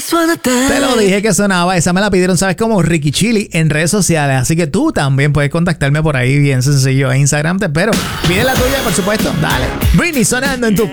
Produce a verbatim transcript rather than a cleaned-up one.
Te lo dije que sonaba. Esa me la pidieron, ¿sabes cómo? Ricky Chili en redes sociales. Así que tú también puedes contactarme por ahí, bien sencillo. En Instagram te espero. Pide la tuya, por supuesto. Dale. Britney sonando en tu